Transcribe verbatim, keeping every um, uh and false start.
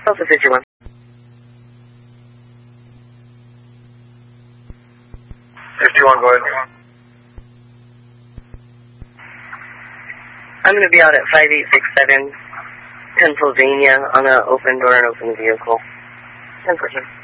Delta fifty one. fifty-one, go ahead. I'm going to be out at five eight six seven Pennsylvania on an open door and open vehicle. ten fourteen.